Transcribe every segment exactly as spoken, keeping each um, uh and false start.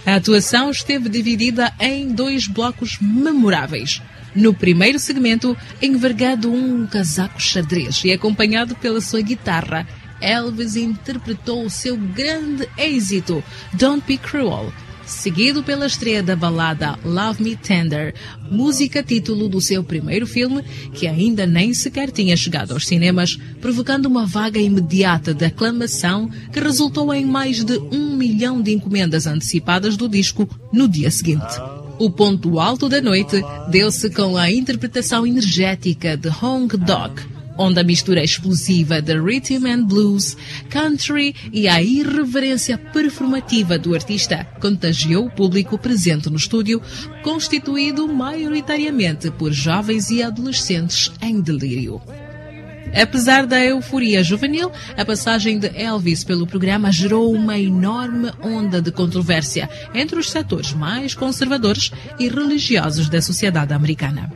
A atuação esteve dividida em dois blocos memoráveis. No primeiro segmento, envergado um casaco xadrez e acompanhado pela sua guitarra, Elvis interpretou o seu grande êxito, Don't Be Cruel, seguido pela estreia da balada Love Me Tender, música título do seu primeiro filme, que ainda nem sequer tinha chegado aos cinemas, provocando uma vaga imediata de aclamação que resultou em mais de um milhão de encomendas antecipadas do disco no dia seguinte. O ponto alto da noite deu-se com a interpretação energética de Hong Dog, onde a mistura explosiva de rhythm and blues, country e a irreverência performativa do artista contagiou o público presente no estúdio, constituído maioritariamente por jovens e adolescentes em delírio. Apesar da euforia juvenil, a passagem de Elvis pelo programa gerou uma enorme onda de controvérsia entre os setores mais conservadores e religiosos da sociedade americana.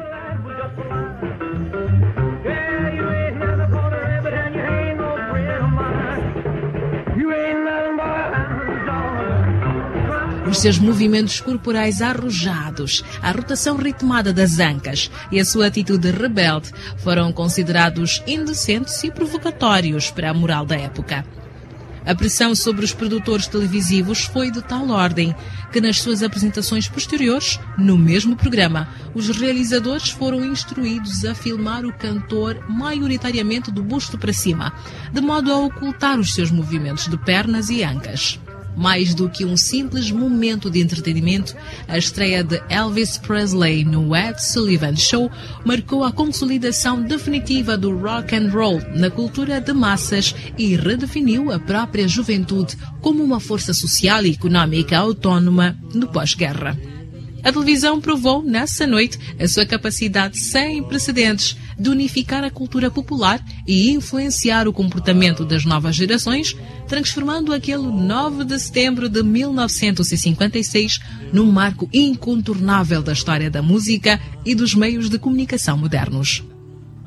Os seus movimentos corporais arrojados, a rotação ritmada das ancas e a sua atitude rebelde foram considerados indecentes e provocatórios para a moral da época. A pressão sobre os produtores televisivos foi de tal ordem que nas suas apresentações posteriores, no mesmo programa, os realizadores foram instruídos a filmar o cantor maioritariamente do busto para cima, de modo a ocultar os seus movimentos de pernas e ancas. Mais do que um simples momento de entretenimento, a estreia de Elvis Presley no Ed Sullivan Show marcou a consolidação definitiva do rock and roll na cultura de massas e redefiniu a própria juventude como uma força social e económica autónoma no pós-guerra. A televisão provou, nessa noite, a sua capacidade sem precedentes de unificar a cultura popular e influenciar o comportamento das novas gerações, transformando aquele nove de setembro de mil novecentos e cinquenta e seis num marco incontornável da história da música e dos meios de comunicação modernos.